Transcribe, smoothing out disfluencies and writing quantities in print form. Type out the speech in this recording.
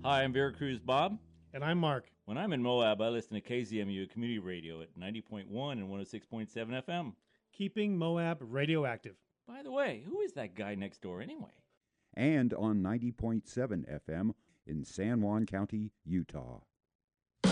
Hi, I'm Veracruz Bob. And I'm Mark. When I'm in Moab, I listen to KZMU Community Radio at 90.1 and 106.7 FM. Keeping Moab radioactive. By the way, who is that guy next door anyway? And on 90.7 FM in San Juan County, Utah.